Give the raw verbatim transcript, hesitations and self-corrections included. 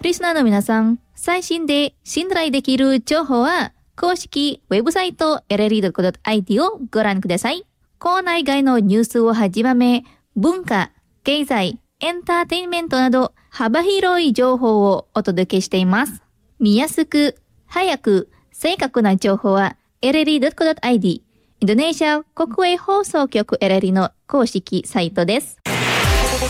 リスナーの皆さん、最新で信頼できる情報は、公式ウェブサイト エルエルイードットコムドットアイティー をご覧ください。校内外のニュースをはじめ、文化、経済、エンターテインメントなど幅広い情報をお届けしています。見やすく、早く、正確な情報は エルエルイードットコムドットアイティー、インドネシア国営放送局 エルエルイー の公式サイトです。